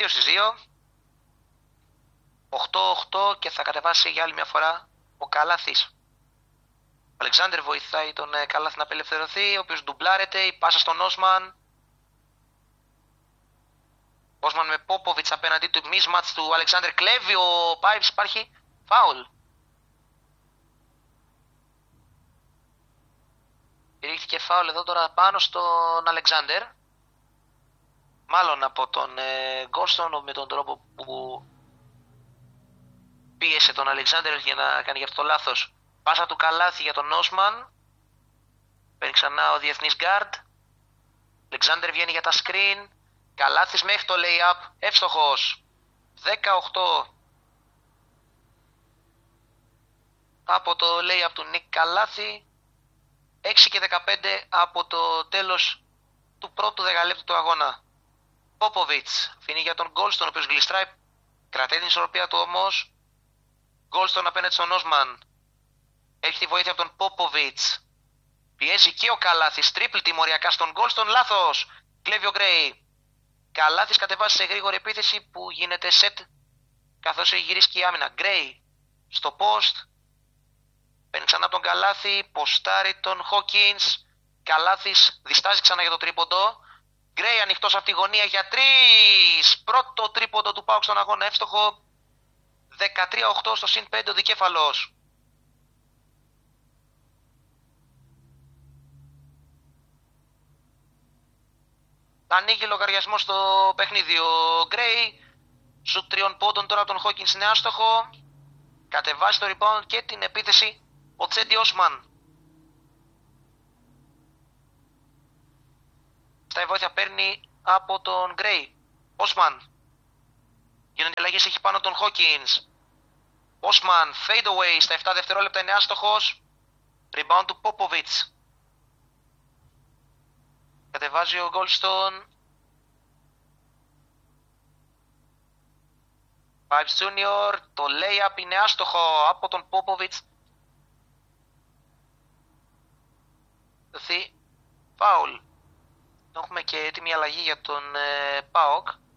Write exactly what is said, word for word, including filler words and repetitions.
δύο στις δύο. οκτώ οκτώ και θα κατεβάσει για άλλη μια φορά ο Καλάθης. Ο Αλεξάνδρ βοηθάει τον Καλάθη να απελευθερωθεί, ο οποίος ντουμπλάρεται, η πάσα στον Όσμαν. Όσμαν με Πόποβιτς απέναντί του, mismatch του Αλεξάνδρ, κλέβει ο Πάιψ, υπάρχει φάουλ. Ρίχθηκε φάουλ εδώ τώρα πάνω στον Αλεξάνδρ. Μάλλον από τον Γκόλστον, με τον τρόπο που πίεσε τον Αλεξάνδρ για να κάνει γι' αυτό το λάθος. Πάσα του Καλάθη για τον Όσμαν. Παίρνει ξανά ο διεθνής γκάρντ. Αλεξάνδρ βγαίνει για τα screen. Καλάθης μέχρι το lay-up. Εύστοχος. δέκα οκτώ. Από το lay-up του Νίκ Καλάθη. έξι και δεκαπέντε από το τέλος του πρώτου δεκαλέπτου του αγώνα. Πόποβιτς αφήνει για τον Γκόλστον, ο οποίος γλιστράει. Κρατάει την ισορροπία του όμως. Γκόλστον απέναντι στον Όσμαν. Έχει τη βοήθεια από τον Πόποβιτς. Πιέζει και ο Καλάθης. Τρίπλ τιμωριακά στον Γκόλστον. Λάθος. Κλέβει ο Γκρέι. Καλάθης κατεβάζει σε γρήγορη επίθεση που γίνεται σετ καθώς έχει γυρίσει και η άμυνα. Γκρέι στο post. Παίρνει ξανά τον Καλάθη. Ποστάρει τον Χόκινς. Καλάθης διστάζει ξανά για το τρίποντο. Γκρέι ανοιχτός από τη γωνία για τρεις. Πρώτο τρίποντο του ΠΑΟΚ στον αγώνα. Εύστοχο. δεκατρία οκτώ στο συν πέντε ο δικέφαλος. Ανοίγει λογαριασμό στο παιχνίδι. Ο Γκρέι σου τριών πόντων τώρα από τον Χόκινς είναι άστοχο. Κατεβάζει το rebound και την επίθεση ο Τσέντι Όσμαν. Στα βοήθεια παίρνει από τον Γκρέι. Όσμαν. Γίνονται αλλαγές, έχει πάνω τον Χόκινς. Όσμαν, fade away στα επτά δευτερόλεπτα, είναι άστοχος. Rebound του Πόποβιτς. Κατεβάζει ο Γκόλστον. Pipes Junior, το lay-up είναι άστοχο από τον Πόποβιτς. Δοθεί φάουλ. Έχουμε και έτοιμη αλλαγή για τον ε, ΠΑΟΚ.